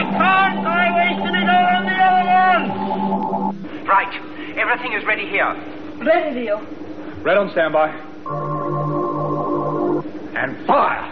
can't! I wasted it all on the other one! Right. Everything is ready here. Ready, Leo. Red on standby. And fire!